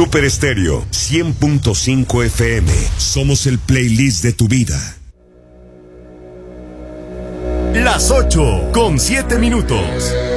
Super Estéreo 100.5 FM. Somos el playlist de tu vida. Las 8:07.